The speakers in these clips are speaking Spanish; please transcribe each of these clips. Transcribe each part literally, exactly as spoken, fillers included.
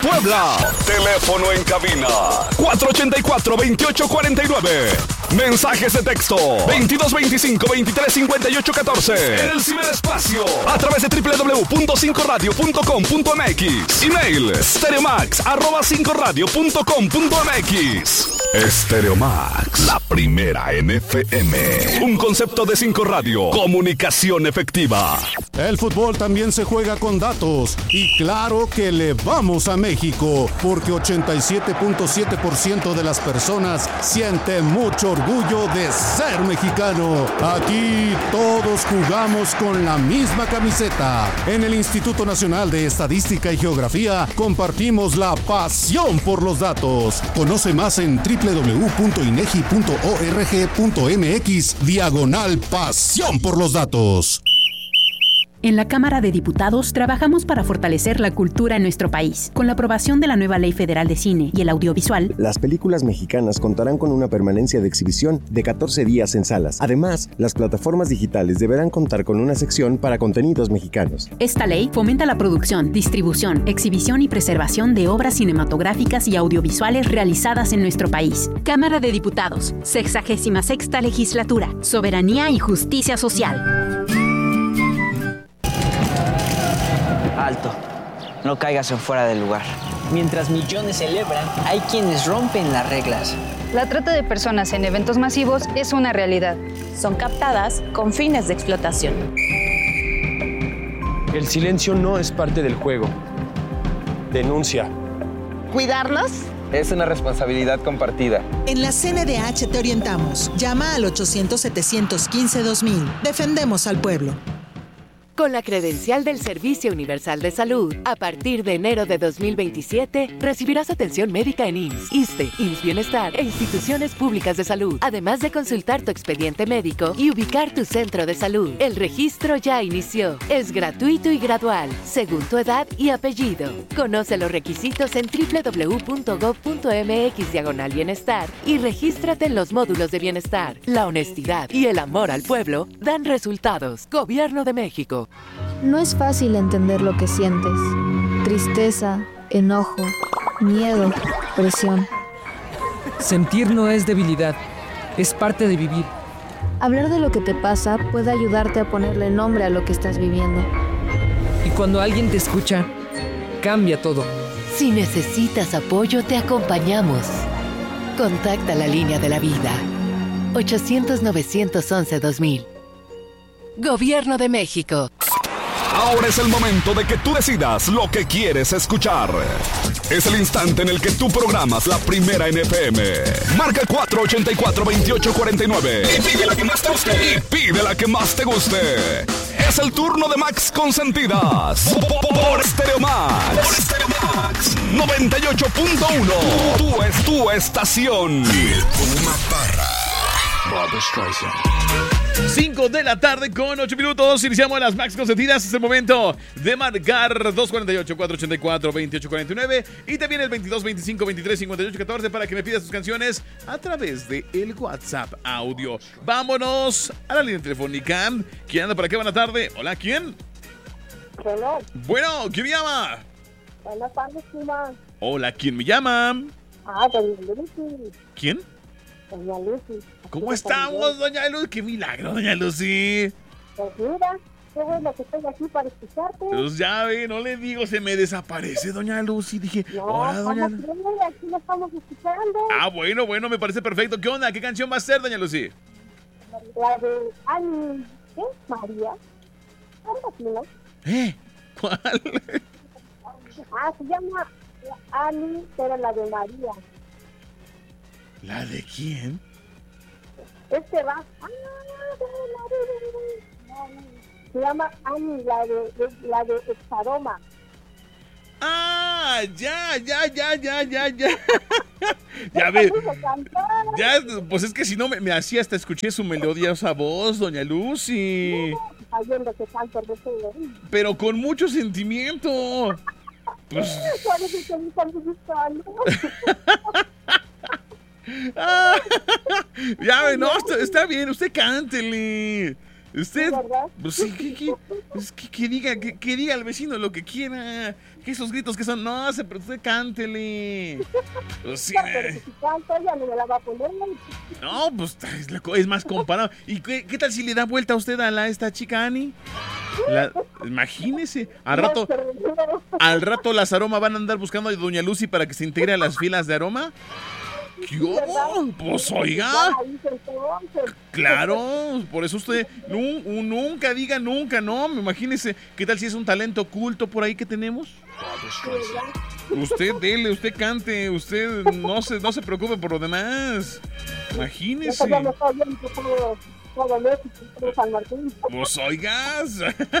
Puebla. Teléfono en cabina cuatro ochenta y cuatro, veintiocho cuarenta y nueve. Mensajes de texto veintidós veinticinco, veintitrés cincuenta y ocho catorce. En el ciberespacio a través de doble u doble u doble u punto cinco radio punto com punto m x. Email stereomax arroba cinco radio punto com punto m x. Stereomax, la primera en F M. Un concepto de Cinco Radio. Comunicación efectiva. El fútbol también se juega con datos. Y claro que le vamos a México, porque ochenta y siete punto siete por ciento de las personas siente mucho orgullo de ser mexicano. Aquí todos jugamos con la misma camiseta. En el Instituto Nacional de Estadística y Geografía compartimos la pasión por los datos. Conoce más en doble u doble u doble u punto inegi punto org punto m x diagonal pasión por los datos. En la Cámara de Diputados trabajamos para fortalecer la cultura en nuestro país. Con la aprobación de la nueva Ley Federal de Cine y el Audiovisual, las películas mexicanas contarán con una permanencia de exhibición de catorce días en salas. Además, las plataformas digitales deberán contar con una sección para contenidos mexicanos. Esta ley fomenta la producción, distribución, exhibición y preservación de obras cinematográficas y audiovisuales realizadas en nuestro país. Cámara de Diputados, sexagésima sexta legislatura, soberanía y justicia social. Alto, no caigas en fuera del lugar. Mientras millones celebran, hay quienes rompen las reglas. La trata de personas en eventos masivos es una realidad. Son captadas con fines de explotación. El silencio no es parte del juego. Denuncia. ¿Cuidarlos? Es una responsabilidad compartida. En la C N D H te orientamos. Llama al ochocientos, setecientos quince, dos mil. Defendemos al pueblo. Con la credencial del Servicio Universal de Salud, a partir de enero de dos mil veintisiete, recibirás atención médica en I M S S, ISSSTE, I M S S Bienestar e instituciones públicas de salud, además de consultar tu expediente médico y ubicar tu centro de salud. El registro ya inició. Es gratuito y gradual, según tu edad y apellido. Conoce los requisitos en doble u doble u doble u punto gob punto m x diagonal bienestar y regístrate en los módulos de bienestar. La honestidad y el amor al pueblo dan resultados. Gobierno de México. No es fácil entender lo que sientes. Tristeza, enojo, miedo, presión. Sentir no es debilidad, es parte de vivir. Hablar de lo que te pasa puede ayudarte a ponerle nombre a lo que estás viviendo. Y cuando alguien te escucha, cambia todo. Si necesitas apoyo, te acompañamos. Contacta la línea de la vida. ochocientos, novecientos once, dos mil. Gobierno de México. Ahora es el momento de que tú decidas lo que quieres escuchar. Es el instante en el que tú programas la primera en F M. Marca cuatro ochenta y cuatro, veintiocho cuarenta y nueve. Y pide la que más te guste. Y pide la que más te guste. Es el turno de Max Consentidas. Por Stereomax. Por Stereomax. noventa y ocho punto uno. Tú es tu estación. Y el Puma Parra. Barbra Streisand. cinco de la tarde con ocho minutos. Iniciamos las Max Consentidas. Es el momento de marcar dos cuatro ocho, cuatro ocho cuatro, veintiocho cuarenta y nueve y también el veintidós veinticinco, veintitrés cincuenta y ocho catorce para que me pidas tus canciones a través de el WhatsApp audio. Vámonos a la línea telefónica. ¿Quién anda por aquí? Buena tarde. Hola, ¿quién? Hello. Bueno, ¿quién me llama? Buenas tardes, Puma. Hola, ¿quién me llama? Ah, doña Lucy. ¿Quién? Doña Lucy. ¿Cómo estamos, doña Lucy? ¡Qué milagro, doña Lucy! Pues mira, qué bueno que estoy aquí para escucharte. Pues ya ve, no le digo, se me desaparece, doña Lucy. Dije, no, hola, doña Lucy. Aquí lo estamos escuchando. Ah, bueno, bueno, me parece perfecto. ¿Qué onda? ¿Qué canción va a ser, doña Lucy? La de Ani, ¿qué? María. Algo así, ¿no? ¿Eh? ¿Cuál? Ah, se llama Ani, pero la de María. ¿La de quién? Este va. Se llama Ani, la de la de Exaroma. Ah, ya, ya, ya, ya, ya, ya. Ya ve. Ya, pues es que si no me, me hacía hasta escuché su melodiosa voz, doña Lucy. Pero con mucho sentimiento. Pues... Ah, ya ve, no, está, está bien, usted cántele. Usted, pues sí, que, que, pues, que, que diga, que, que diga al vecino lo que quiera. Que esos gritos que son, no, se, pero usted cántele. Pues sí, no, pues es, la, es más comparado. ¿Y qué, qué tal si le da vuelta a usted a la, esta chica Ani? La, imagínese, al rato, al rato las Aroma van a andar buscando a Doña Lucy para que se integre a las filas de Aroma. ¿Qué? Pues oiga, claro, por eso usted nu, nunca diga nunca, no, imagínese, ¿qué tal si es un talento oculto por ahí que tenemos? Usted dele, usted cante, usted no se, no se preocupe por lo demás, imagínese. Pues oigas.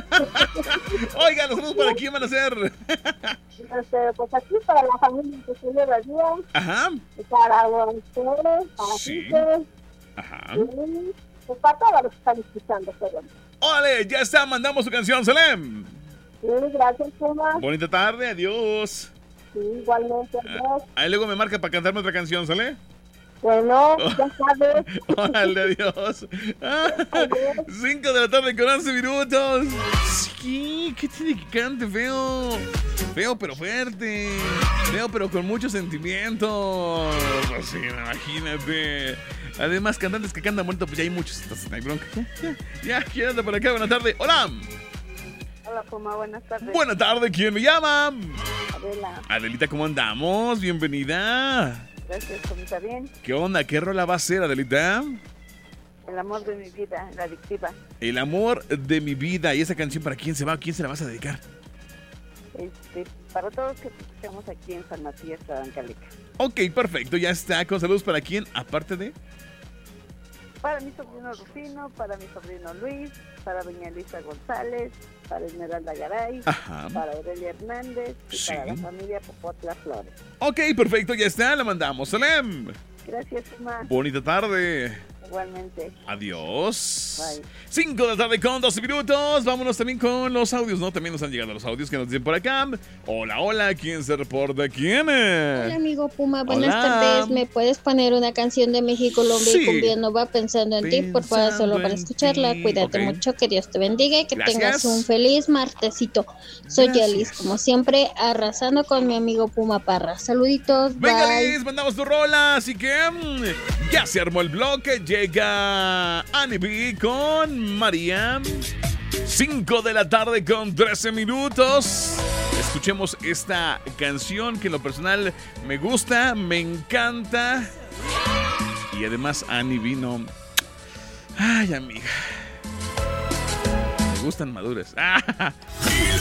Oiga, ¿los saludos para quién van a ser? Este, pues aquí para la familia que se lleva el día. Ajá. Para ustedes, para sí. ustedes. Ajá. Y pues para todos los que están escuchando. Pero... ¡Órale! Ya está, mandamos su canción, Salem. Sí, gracias, Puma. Bonita tarde, adiós. Sí, igualmente, adiós. Ahí luego me marca para cantarme otra canción, ¿sale? Bueno, ya sabes. Órale, adiós. Cinco de la tarde con once minutos. Sí, ¿qué tiene que cante feo? Feo pero fuerte. Feo pero con mucho sentimiento. Pues sí, imagínate. Además, cantantes que cantan bonito, pues ya hay muchos. Entonces no hay bronca. Ya, ya, ¿quién anda por acá? Buenas tardes. Hola. Hola, Puma, buenas tardes. Buenas tardes, ¿quién me llama? Adela. Adelita, ¿cómo andamos? Bienvenida. Gracias, ¿cómo está bien? ¿Qué onda? ¿Qué rola va a ser, Adelita? El amor de mi vida, la adictiva. El amor de mi vida. ¿Y esa canción para quién se va? ¿A quién se la vas a dedicar? Este, para todos que estamos aquí en San Matías, Tabancaleca. Ok, perfecto, ya está. Con saludos para quién, aparte de... Para mi sobrino Rufino, para mi sobrino Luis, para doña Elisa González, para Esmeralda Garay, Ajá. para Aurelia Hernández y Sí. para la familia Popotla Flores. Ok, perfecto, ya está, la mandamos. Salem. Gracias, Emma. Bonita tarde. Igualmente. Adiós. Bye. cinco de la tarde con doce minutos. Vámonos también con los audios, ¿no? También nos han llegado los audios que nos dicen por acá. Hola, hola, ¿quién se reporta? ¿Quién es? Hola, amigo Puma, buenas Hola. tardes. ¿Me puedes poner una canción de México, Colombia Sí. y Cumbia Nova pensando en ti? Por favor, solo para escucharla. ti. Cuídate Ok. mucho, que Dios te bendiga y que Gracias. tengas un feliz martesito. Soy Gracias. Yalis, como siempre, arrasando con mi amigo Puma Parra. Saluditos, Venga, bye. Liz, mandamos tu rola. Así que mm, ya se armó el bloque. Llega Annie B con María. cinco de la tarde con trece minutos. Escuchemos esta canción que en lo personal me gusta, me encanta. Y además Annie vino. Ay, amiga. Me gustan maduras.